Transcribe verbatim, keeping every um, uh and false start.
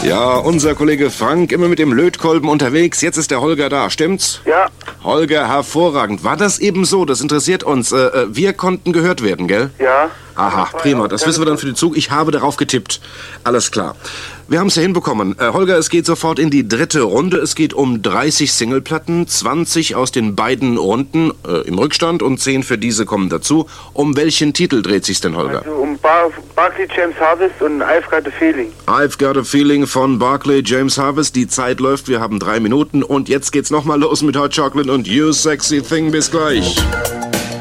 Ja, unser Kollege Frank immer mit dem Lötkolben unterwegs. Jetzt ist der Holger da, stimmt's? Ja. Holger, hervorragend. War das eben so? Das interessiert uns. Äh, wir konnten gehört werden, gell? Ja. Aha, prima. Das wissen wir dann für den Zug. Ich habe darauf getippt. Alles klar. Wir haben es ja hinbekommen. Äh, Holger, es geht sofort in die dritte Runde. Es geht um dreißig Singleplatten, zwanzig aus den beiden Runden äh, im Rückstand und zehn für diese kommen dazu. Um welchen Titel dreht sich's denn, Holger? Also um Bar Barclay James Harvest und I've Got a Feeling. I've Got a Feeling von Barclay James Harvest. Die Zeit läuft, wir haben drei Minuten und jetzt geht's nochmal los mit Hot Chocolate und You Sexy Thing. Bis gleich.